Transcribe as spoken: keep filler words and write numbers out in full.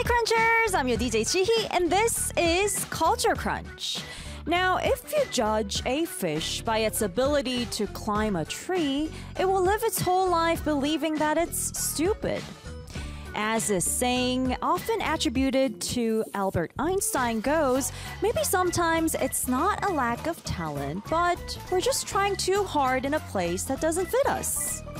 Hi Crunchers! I'm your D J Chihi and this is Culture Crunch. Now, if you judge a fish by its ability to climb a tree, it will live its whole life believing that it's stupid. As this saying, often attributed to Albert Einstein, goes, maybe sometimes it's not a lack of talent, but we're just trying too hard in a place that doesn't fit us.